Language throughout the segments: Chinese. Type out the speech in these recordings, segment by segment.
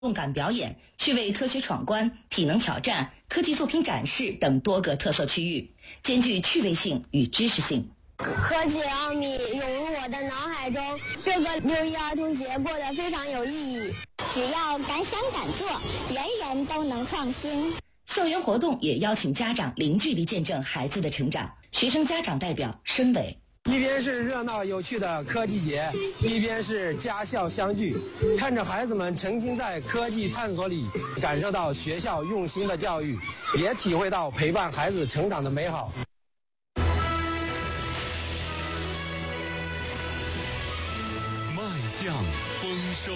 动感表演、趣味科学闯关、体能挑战、科技作品展示等多个特色区域，兼具趣味性与知识性。 科技奥秘涌入我的脑海中，这个6·1儿童节过得非常有意义。 只要敢想敢做，人人都能创新。 校园活动也邀请家长零距离见证孩子的成长。学生家长代表申伟。 一边是热闹有趣的科技节，一边是家校相聚，看着孩子们沉浸在科技探索里，感受到学校用心的教育，也体会到陪伴孩子成长的美好。 迈向丰收。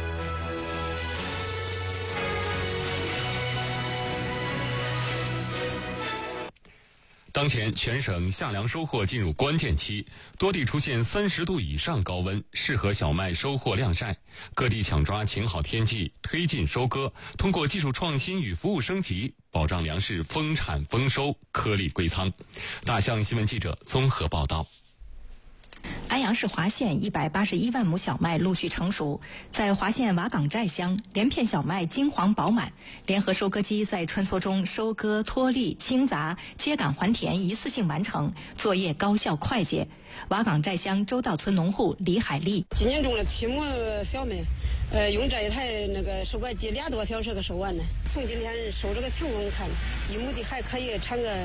当前全省夏粮收获进入关键期，多地出现30度以上高温，适合小麦收获晾晒。各地抢抓晴好天气，推进收割，通过技术创新与服务升级，保障粮食丰产丰收，颗粒归仓。大象新闻记者综合报道。 安阳市华县181万亩小麦陆续成熟，在华县瓦岗寨乡，连片小麦金黄饱满，联合收割机在穿梭中收割、脱粒、清杂、秸秆还田一次性完成，作业高效快捷。瓦岗寨乡周道村农户李海丽： 今年种了7亩小麦，用这一台收割机2多小时给收完了。从今天收这个情况看，1亩地还可以产个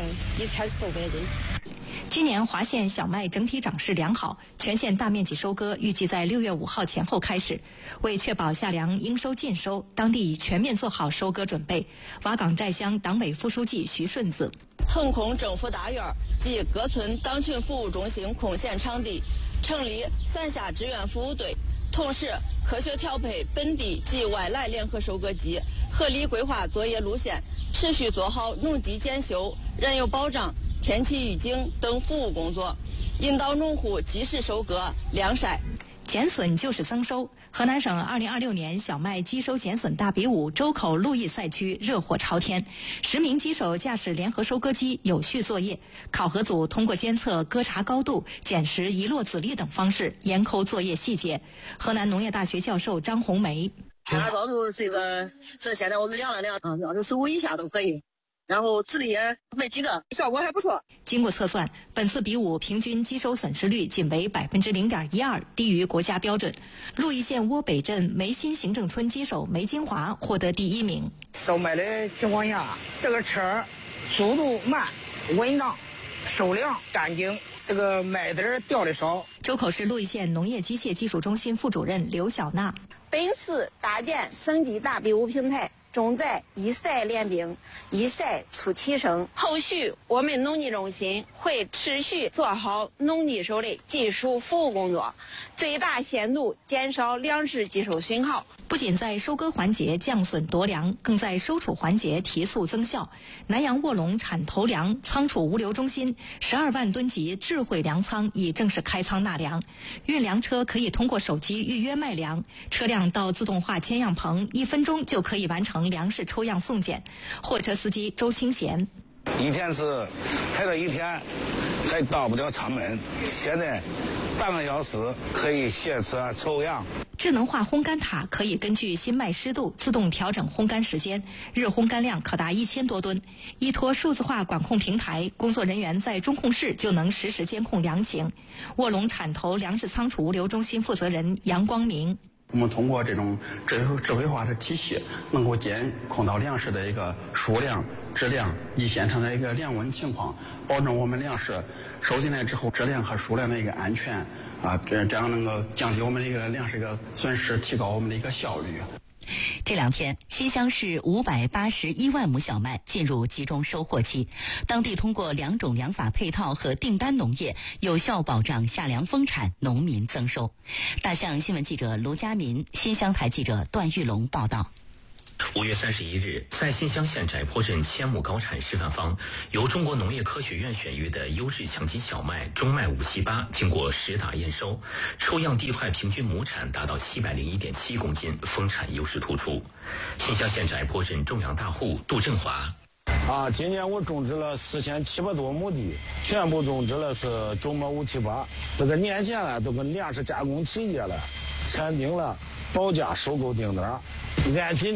1400斤。 今年华县小麦整体长势良好，全县大面积收割预计在6月5号前后开始。为确保夏粮应收尽收，当地已全面做好收割准备。瓦岗寨乡党委副书记徐顺子： 腾空政府大院及各村党群服务中心空闲场地，成立3下志愿服务队，同时科学调配本地及外来联合收割机，合理规划作业路线，持续做好农机检修、燃油保障、天气预警等服务工作，引导农户及时收割、晾晒。 减损就是增收。河南省2026年小麦机收减损大比武周口陆邑赛区热火朝天，10名机手驾驶联合收割机有序作业，考核组通过监测割茶高度、捡拾遗落籽粒等方式严抠作业细节。河南农业大学教授张红梅： 开发高度这现在我们量了量，25以下都可以。然后籽粒也没几个，效果还不错。 经过测算，本次比武平均机收损失率仅为0.12%，低于国家标准。鹿邑县窝北镇梅新行政村机手梅金华获得第1名。 收麦的情况下，这个车速度慢、稳当、收量干净，这个麦子掉的少。 周口市鹿邑县农业机械技术中心副主任刘小娜： 本次搭建省级大比武平台，重在一赛练兵，一赛促提升。后续我们农技中心会持续做好农技手的技术服务工作，最大限度减少粮食技术损耗。 不仅在收割环节降损夺粮，更在收储环节提速增效。南阳卧龙产投粮仓储物流中心12万吨级智慧粮仓已正式开仓纳粮，运粮车可以通过手机预约卖粮，车辆到自动化签样棚1分钟就可以完成粮食抽样送检。货车司机周清贤： 一天是开了1天，还到不了厂门，现在半个小时可以卸车抽样。 智能化烘干塔可以根据新麦湿度自动调整烘干时间，日烘干量可达1000多吨。依托数字化管控平台，工作人员在中控室就能实时监控粮情。卧龙产投粮食仓储物流中心负责人杨光明： 我们通过这种智慧化的体系，能够监控到粮食的一个数量、质量以及现场的一个量温情况，保证我们粮食收进来之后质量和数量的一个安全这样能够降低我们的一个粮食一个损失，提高我们的一个效率。 这2天，新乡市581万亩小麦进入集中收获期，当地通过2种粮法配套和订单农业，有效保障夏粮丰产，农民增收。大象新闻记者卢佳民，新乡台记者段玉龙报道。 5月31日，在新乡县翟坡镇1000亩高产示范方，由中国农业科学院选育的优质强基小麦中麦578经过实打验收，抽样地块平均亩产达到701.7公斤，丰产优势突出。新乡县翟坡镇种粮大户杜振华： 今年我种植了4700多亩地，全部种植了是中麦578，这个年检了都跟粮食加工企业了签订了保价收购订单，按品。